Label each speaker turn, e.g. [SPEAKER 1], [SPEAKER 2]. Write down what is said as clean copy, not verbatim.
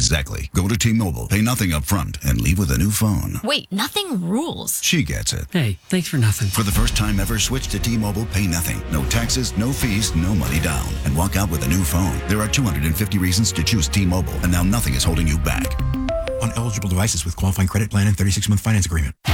[SPEAKER 1] Exactly. Go to T-Mobile, pay nothing up front, and leave with a new phone.
[SPEAKER 2] Wait, nothing rules.
[SPEAKER 1] She gets it.
[SPEAKER 3] Hey, thanks for nothing.
[SPEAKER 1] For the first time ever, switch to T-Mobile, pay nothing. No taxes, no fees, no money down. And walk out with a new phone. There are 250 reasons to choose T-Mobile, and now nothing is holding you back.
[SPEAKER 4] On eligible devices with qualifying credit plan and 36-month finance agreement.